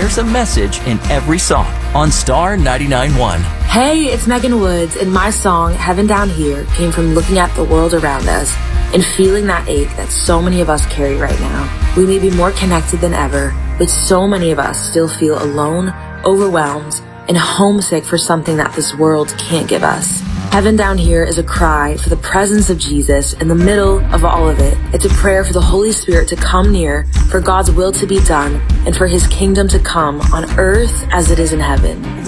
there's a message in every song on Star 99.1. Hey, it's Megan Woods, and my song, Heaven Down Here, came from looking at the world around us and feeling that ache that so many of us carry right now. We may be more connected than ever, but so many of us still feel alone, overwhelmed, and homesick for something that this world can't give us. Heaven Down Here is a cry for the presence of Jesus in the middle of all of it. It's a prayer for the Holy Spirit to come near, for God's will to be done, and for His kingdom to come on earth as it is in heaven.